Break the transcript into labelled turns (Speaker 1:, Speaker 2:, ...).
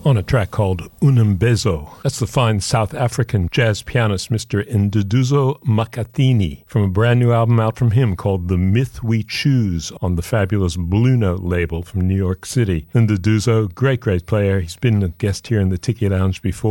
Speaker 1: on a track called Unumbezo. That's the fine South African jazz pianist Mr. Nduduzo Makathini from a brand new album out from him called The Myth We Choose on the fabulous Blue Note label from New York City. Nduduzo, great player. He's been a guest here in the Tiki Lounge before.